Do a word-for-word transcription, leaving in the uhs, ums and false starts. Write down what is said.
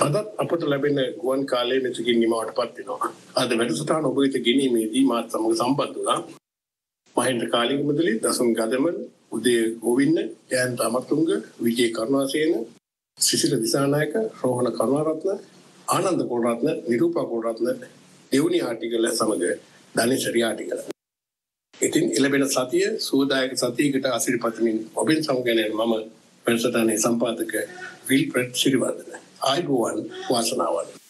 අදත් අපට ලැබෙන ගුවන් කාලයේ මෙතකින් නිමවටපත් වෙනවා. අද වැඩසටහන ඔබ වෙත ගෙනීමේදී මාත් සමග සම්බන්ධ වුණා මහේන්ද්‍ර කාලිංග මුදලි, දසුන් ගදමන්, උදේ ගෝවින්ද, ජයන්ත අමරතුංග, විජේ කරුණාසේන, සිසිල දිසානායක, රෝහණ කරුණාරත්න, ආනන්ද කුලරත්න, නිරූපා කුලරත්න, දෙවුනි ආටිගල සමග ධනේශරි ආටිගල. ඉතින් එළඹෙන සතිය සූදායක සතියකට අසිරිපතමින් ඔබෙන් සමගන මම වැඩසටහනේ සම්පාදක විල්ප්‍රඩ් සිරිවර්ධන. ආයුබෝවන් වාසනාවන්.